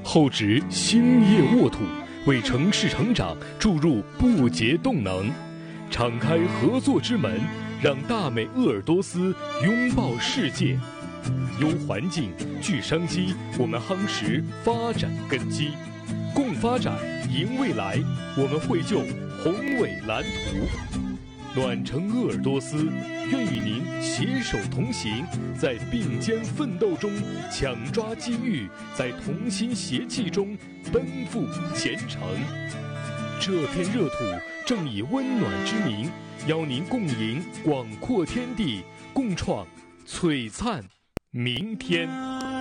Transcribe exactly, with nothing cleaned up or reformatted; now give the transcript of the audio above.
厚植兴业沃土，为城市成长注入不竭动能。敞开合作之门，让大美鄂尔多斯拥抱世界。优环境，聚商机，我们夯实发展根基，共发展，赢未来。我们绘就宏伟蓝图。暖城鄂尔多斯，愿与您携手同行，在并肩奋斗中抢抓机遇，在同心协气中奔赴前程。这片热土正以温暖之名，邀您共迎广阔天地，共创璀璨明天。